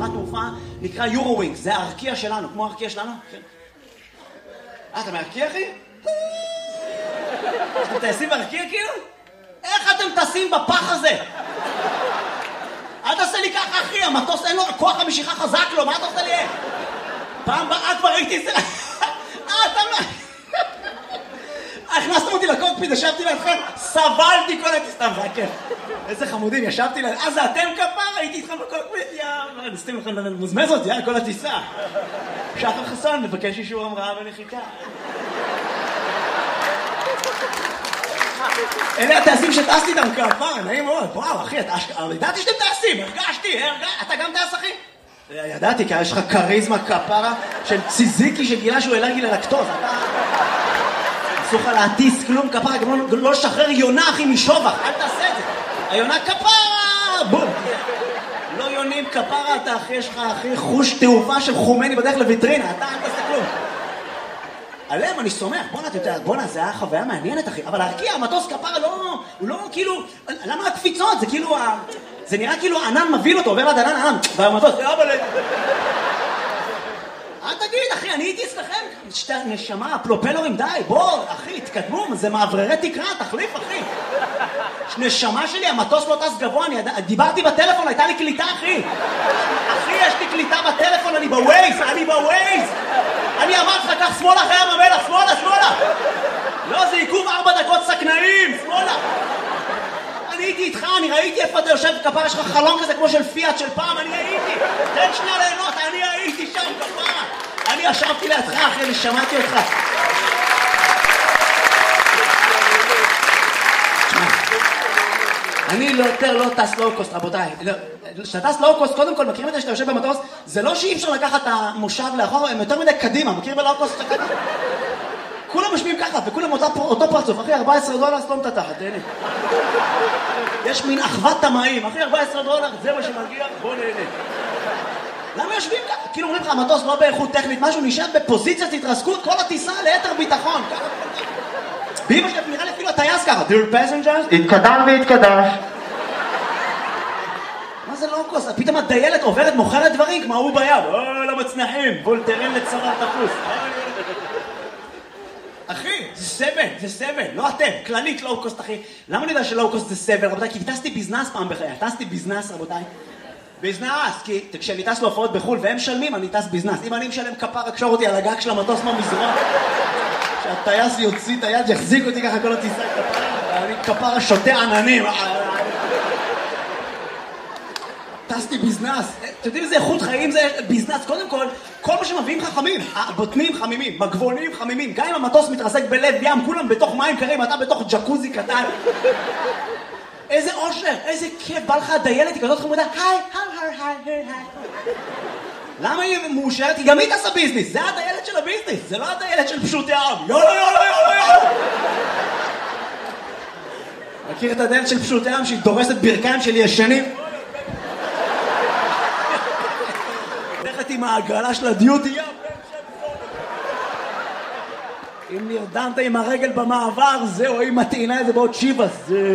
חברת תעופה, נקרא יורו-ווינגס, זה הארקיע שלנו, כמו הארקיע שלנו? אתה מארקיע, אחי? אתם טייסים בארקיע כאילו? איך אתם טסים בפח הזה? אל תעשה לי ככה, אחי, המטוס אין לו כוח המשיכה חזק לו, מה אתה עושה לי? פעם באה כבר ראיתי את זה... אתה מה... הכנסתם אותי לקוקפיט, ישבתי לידכם, סבלתי כל הטיסה, זה היה כיף. איזה חמודים, ישבתי ליד... זה אתם כפר, הייתי איתכם בקוקפיט, נסתים לכם מוזמזות, כל הטיסה. שחר חסון, מבקש אישור המראה ונחיתה. אלה הטייסים שטסתי איתם כפר, נעים מאוד. וואו, אחי, ידעתי שאתם טייסים, הרגשתי, אתה גם טייס, אחי? ידעתי, כי יש לך קריזמה כפרה של ציזיקי שגילה שהוא אלרגי ללקטוז. אסור לך להטיס כלום כפרה, גם לא לשחרר יונה, אחי, משובח. אל תעשה את זה. היונה כפרה! בום! לא יונים כפרה, אתה אחי, יש לך, אחי, חוש תעופה של חומני בדרך לויטרינה. אתה אל תעשה כלום. עליהם אני סומך, בונה, זה היה חוויה מעניינת, אחי. אבל להרקיע, המטוס כפרה הוא לא כאילו... למה הקפיצות? זה כאילו... זה נראה כאילו ענן מביל אותו, עובר עד ענן, והמטוס... אל תגיד, אחי, אני הייתי אצלכם. שתי נשמה, פלופלורים, די, בוא, אחי, תקדמו, זה מעברי תקרה, תחליף, אחי. נשמה שלי, המטוס לא טס גבוה, דיברתי בטלפון, הייתה לי קליטה, אחי. אחי, יש לי קליטה בטלפון, אני בווייז. אני אמרתי לך, קח שמאלה אחרי ים המלח, שמאלה. לא, זה עיכוב 4 דקות סכנאים, שמאלה. אני הייתי איתך, אני ראיתי איפה אתה יושב כפרה, יש לך חלון כזה כמו של פיאט של פעם, אני הייתי. תן שנייה ליהנות, אני הייתי שם כפרה. אני ישבתי לידך, אחי, אני שמעתי אותך. אני יותר לא טס לואו-קוסט, רבותיי. כשאתה טס לואו-קוסט, קודם כל, מכירים את זה שאתה יושב במטוס, זה לא שאי אפשר לקחת את המושב לאחור, הם יותר מדי קדימה, מכיר בלואו-קוסט שאתה קדימה? כולם משמיעים ככה, וכולם אותו פרצוף, אחי, $14, סתום את התחת, תהנה. יש מין אחוות תמאים, אחי, $14, זה מה שמגיע, בוא נהנה. למה יושבים ככה? כאילו אומרים לך, המטוס לא באיכות טכנית, משהו נשאר בפוזיציית התרסקות, כל הטיסה ליתר ביטחון. באמא שלי, נראה לי אפילו הטייס ככה, Dear passengers, התקדם והתקדש. מה זה לואו-קוסט? פתאום הדיילת עוברת, מוכרת דברים, כמו הוא בים. למצנחים, וולטרן לצרת תפוס. אחי, זה סבל, לא אתם, כללית לואו-קוסט, אחי. למה אני יודע שלואו-קוסט זה סבל, רבותיי? כי טסתי ביזנס פעם בחיי, טסתי ביזנס, רבותיי. ביזנס, כי כשאני טס להופעות בחול והם משלמים, אני טס ביזנס. אם אני משלם כפר, הקשור אותי על הגג של המטוס מהמזרון, שהטייס יוציא את היד, יחזיק אותי ככה כל הטיסה כפר, ואני כפר שותה עננים. טסתי ביזנס, אתם יודעים איזה איכות חיים זה ביזנס? קודם כל מה שמביאים חכמים, הבוטנים חמימים, מגבונים חמימים, גם אם המטוס מתרסק בלב ים, כולם בתוך מים קרים, אתה בתוך ג'קוזי קטן. איזה אושר, איזה כיף, בא לך הדיילת, היא כזאת חמודה, היי. למה היא מאושרת? היא גם היא תעשה ביזנס, זה הדיילת של הביזנס, זה לא הדיילת של פשוטי העם. יאללה. מכיר את הדיילת של פשוטי העם שהיא דורסת ברכיים של ישנים? הולכת עם ההגרלה של הדיוטי, אם נרדמת עם הרגל במעבר, זהו, היא מטעינה את זה בעוד שיבס,